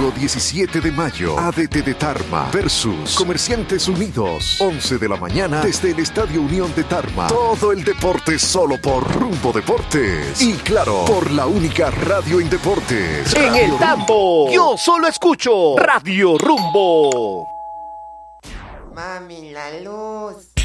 Domingo 17 de mayo, ADT de Tarma versus Comerciantes Unidos. 11 de la mañana desde el Estadio Unión de Tarma. Todo el deporte solo por Rumbo Deportes. Y claro, por la única radio en deportes. En Radio el tambo, Rumbo. yo solo escucho Radio Rumbo. Mami, la luz.